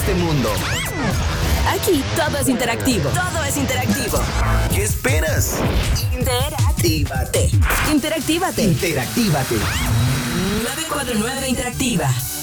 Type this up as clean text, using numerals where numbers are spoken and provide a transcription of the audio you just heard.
este mundo. Aquí todo es interactivo. Todo es interactivo. ¿Qué esperas? Interactívate. Interactívate. Interactívate. 949 Interactiva.